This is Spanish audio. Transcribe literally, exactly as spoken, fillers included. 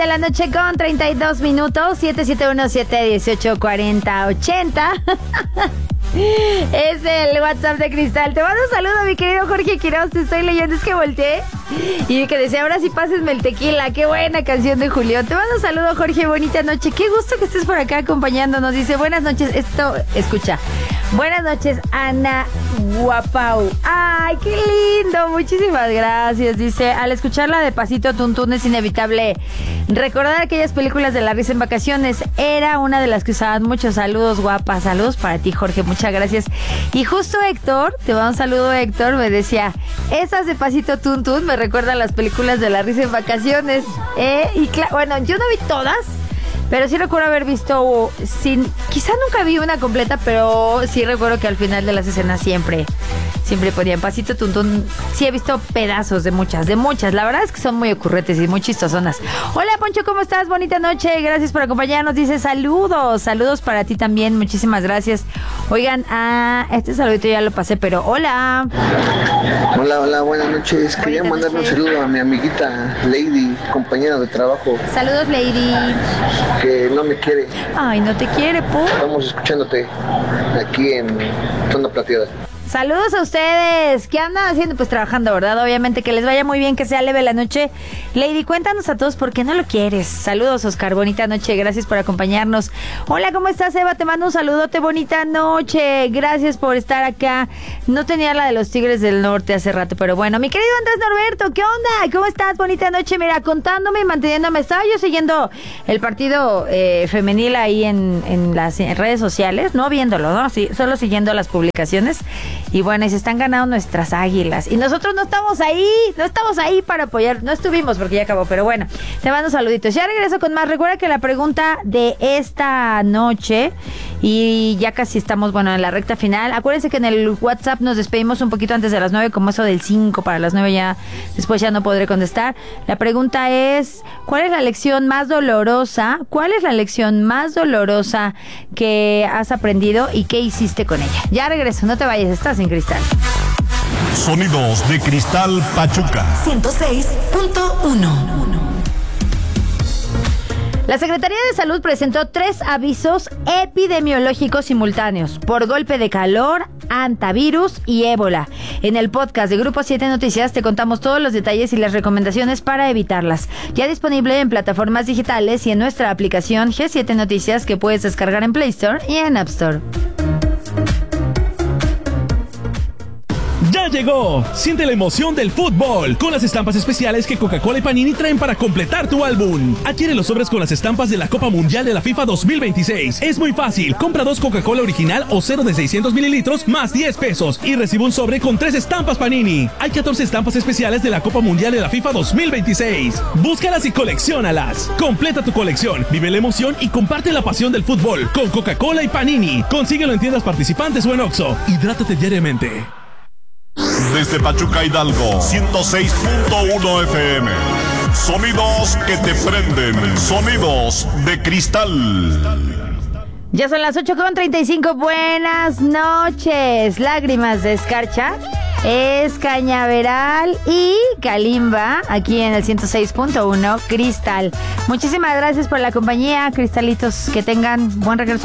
de la noche con treinta y dos minutos. siete siete uno, siete uno ocho, cuatro cero ocho cero. Es el WhatsApp de Cristal. Te mando un saludo, mi querido Jorge Quiroz. Te estoy leyendo, es que volteé y que decía, ahora sí pásenme el tequila. Qué buena canción de Julio. Te mando un saludo, Jorge, bonita noche. Qué gusto que estés por acá acompañándonos. Dice, buenas noches, esto, escucha. Buenas noches, Ana Guapau. Ay, qué lindo, muchísimas gracias. Dice, al escucharla de Pasito Tuntún es inevitable recordar aquellas películas de La Risa en Vacaciones. Era una de las que usaban muchos. Saludos, guapa. Saludos para ti, Jorge, muchas gracias. Y justo Héctor, te mando un saludo, Héctor, me decía, esas de Pasito Tuntún me recuerdan las películas de La Risa en Vacaciones. Eh, y claro, bueno, yo no vi todas, pero sí recuerdo haber visto, sin, quizá nunca vi una completa, pero sí recuerdo que al final de las escenas siempre, siempre ponían Pasito Tuntún. Sí he visto pedazos de muchas, de muchas. La verdad es que son muy ocurrentes y muy chistosonas. Hola, Poncho, ¿cómo estás? Bonita noche, gracias por acompañarnos. Dice, saludos, saludos para ti también, muchísimas gracias. Oigan, ah, este saludito ya lo pasé, pero hola. Hola, hola, buenas noches. Quería Buenas mandarle un noches. saludo a mi amiguita Lady, compañera de trabajo, Saludos, Lady. que no me quiere. Ay, no te quiere, po. Estamos escuchándote aquí en Zona Plateada. Saludos a ustedes. ¿Qué andan haciendo? Pues trabajando, ¿verdad? Obviamente, que les vaya muy bien, que sea leve la noche. Lady, cuéntanos a todos por qué no lo quieres. Saludos, Oscar. Bonita noche. Gracias por acompañarnos. Hola, ¿cómo estás, Eva? Te mando un saludote. Bonita noche. Gracias por estar acá. No tenía la de los Tigres del Norte hace rato, pero bueno. Mi querido Andrés Norberto, ¿qué onda? ¿Cómo estás? Bonita noche. Mira, contándome y manteniéndome. Estaba yo siguiendo el partido eh, femenil ahí en, en las en redes sociales. No viéndolo, ¿no? Sí, solo siguiendo las publicaciones. Y bueno, y se están ganando nuestras águilas. Y nosotros no estamos ahí, no estamos ahí para apoyar. No estuvimos porque ya acabó, pero bueno, te mando saluditos. Ya regreso con más. Recuerda que la pregunta de esta noche, y ya casi estamos, bueno, en la recta final. Acuérdense que en el WhatsApp nos despedimos un poquito antes de las nueve, como eso del cinco para las nueve ya, después ya no podré contestar. La pregunta es, ¿cuál es la lección más dolorosa? ¿Cuál es la lección más dolorosa que has aprendido y qué hiciste con ella? Ya regreso, no te vayas, estás en Cristal. Sonidos de Cristal Pachuca. ciento seis punto uno. La Secretaría de Salud presentó tres avisos epidemiológicos simultáneos por golpe de calor, hantavirus y ébola. En el podcast de Grupo siete Noticias te contamos todos los detalles y las recomendaciones para evitarlas. Ya disponible en plataformas digitales y en nuestra aplicación G siete Noticias, que puedes descargar en Play Store y en App Store. ¡Ya llegó! Siente la emoción del fútbol con las estampas especiales que Coca-Cola y Panini traen para completar tu álbum. Adquiere los sobres con las estampas de la Copa Mundial de la FIFA dos mil veintiséis. Es muy fácil. Compra dos Coca-Cola original o cero de seiscientos mililitros más diez pesos y recibe un sobre con tres estampas Panini. Hay catorce estampas especiales de la Copa Mundial de la FIFA dos mil veintiséis. Búscalas y colecciónalas. Completa tu colección, vive la emoción y comparte la pasión del fútbol con Coca-Cola y Panini. Consíguelo en tiendas participantes o en Oxxo. Hidrátate diariamente. Desde Pachuca, Hidalgo, ciento seis punto uno F M. Sonidos que te prenden. Sonidos de Cristal. Ya son las ocho con treinta y cinco. Buenas noches. Lágrimas de escarcha es Cañaveral y Kalimba aquí en el ciento seis punto uno Cristal. Muchísimas gracias por la compañía, cristalitos. Que tengan buen regreso